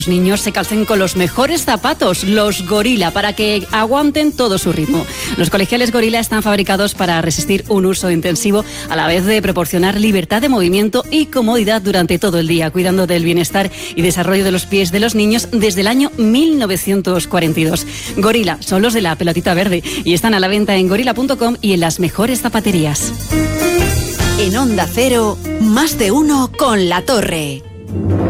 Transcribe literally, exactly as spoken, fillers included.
Los niños se calcen con los mejores zapatos, los Gorila, para que aguanten todo su ritmo. Los colegiales Gorila están fabricados para resistir un uso intensivo, a la vez de proporcionar libertad de movimiento y comodidad durante todo el día, cuidando del bienestar y desarrollo de los pies de los niños desde el año mil novecientos cuarenta y dos. Gorila son los de la pelotita verde y están a la venta en gorila punto com y en las mejores zapaterías. En Onda Cero, más de uno con La Torre.